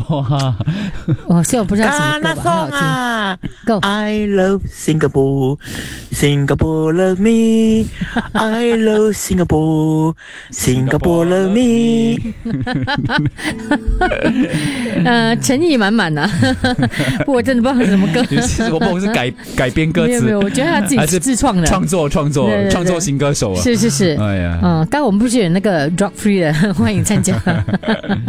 哇， 虽然我不知道什么歌吧，很好听。Go I love Singapore, Singapore love me. I love Singapore, Singapore love me. 诚意满满啊！不，我真的不知道是什么歌。 其实我不懂是改编歌词， 没有，我觉得他自己自创的， 创作新歌手啊。 是。 哎呀， 刚刚我们不是有那个 drug free 的，欢迎参加。